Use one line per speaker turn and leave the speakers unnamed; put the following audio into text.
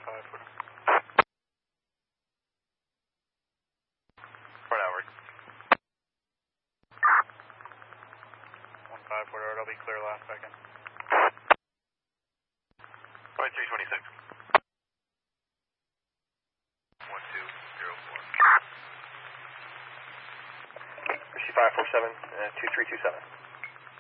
15 footer. Fort Howard. 15 footer, it'll be clear last second. Flight 326. 1204. 547, 2327.